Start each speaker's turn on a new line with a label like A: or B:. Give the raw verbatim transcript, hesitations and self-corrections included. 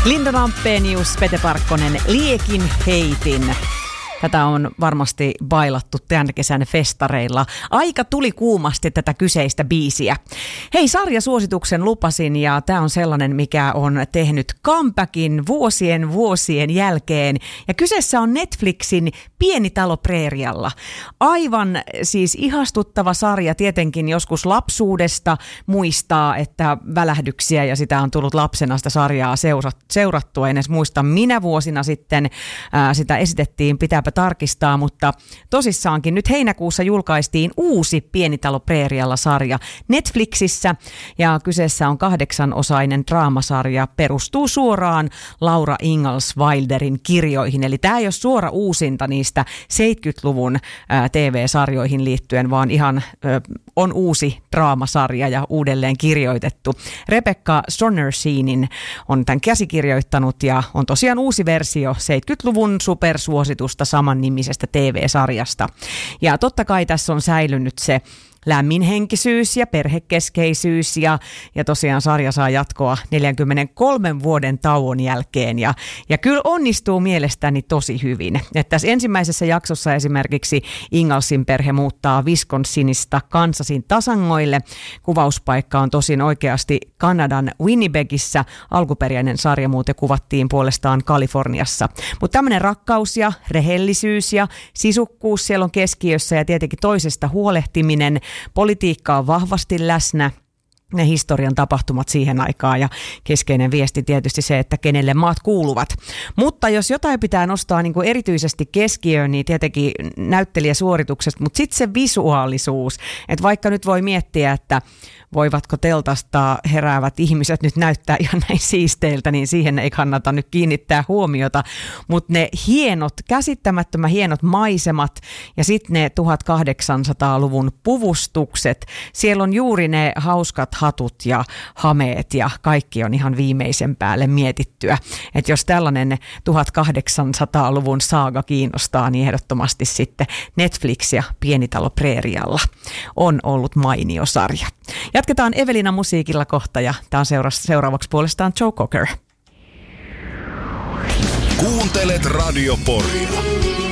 A: Linda Lampenius, Pete Parkkonen, Liekin heitin. Tätä on varmasti bailattu tämän kesän festareilla. Aika tuli kuumasti tätä kyseistä biisiä. Hei, sarjasuosituksen lupasin ja tämä on sellainen, mikä on tehnyt comebackin vuosien vuosien jälkeen. Ja kyseessä on Netflixin Pieni talo preerialla. Aivan siis ihastuttava sarja, tietenkin joskus lapsuudesta muistaa, että välähdyksiä ja sitä on tullut lapsena sitä sarjaa seurattua. En edes muista minä vuosina sitten ää, sitä esitettiin, pitääpä tarkistaa, mutta tosissaankin nyt heinäkuussa julkaistiin uusi Pieni talo preerialla -sarja Netflixissä ja kyseessä on kahdeksanosainen draamasarja, perustuu suoraan Laura Ingalls Wilderin kirjoihin, eli tämä ei ole suora uusinta niistä seitsemänkymmentäluvun ää, T V-sarjoihin liittyen, vaan ihan ä, on uusi draamasarja ja uudelleen kirjoitettu. Rebecca Sonnerseinin on tämän käsikirjoittanut ja on tosiaan uusi versio seitsemänkymmentäluvun supersuositusta samannimisestä T V-sarjasta. Ja totta kai tässä on säilynyt se lämminhenkisyys ja perhekeskeisyys ja, ja tosiaan sarja saa jatkoa neljänkymmenenkolmen vuoden tauon jälkeen ja, ja kyllä onnistuu mielestäni tosi hyvin. Että tässä ensimmäisessä jaksossa esimerkiksi Ingalsin perhe muuttaa Wisconsinista Kansasin tasangoille. Kuvauspaikka on tosin oikeasti Kanadan Winnipegissä. Alkuperäinen sarja muuten kuvattiin puolestaan Kaliforniassa. Mutta tämmöinen rakkaus ja rehellisyys ja sisukkuus siellä on keskiössä ja tietenkin toisesta huolehtiminen. Politiikka on vahvasti läsnä, ne historian tapahtumat siihen aikaan ja keskeinen viesti tietysti se, että kenelle maat kuuluvat. Mutta jos jotain pitää nostaa niin kuin erityisesti keskiöön, niin tietenkin näyttelijäsuoritukset, mutta sitten se visuaalisuus. Että vaikka nyt voi miettiä, että voivatko teltasta heräävät ihmiset nyt näyttää ihan näin siisteiltä, niin siihen ei kannata nyt kiinnittää huomiota. Mutta ne hienot, käsittämättömän hienot maisemat ja sitten ne tuhatkahdeksansataaluvun puvustukset, siellä on juuri ne hauskat hatut ja hameet ja kaikki on ihan viimeisen päälle mietittyä. Että jos tällainen tuhatkahdeksansataaluvun saaga kiinnostaa, niin ehdottomasti sitten Netflix ja Pieni talo preerialla on ollut mainio sarja. Jatketaan Evelina musiikilla kohta ja tämä on seura- seuraavaksi puolestaan Joe Cocker.
B: Kuuntelet Radio Poria.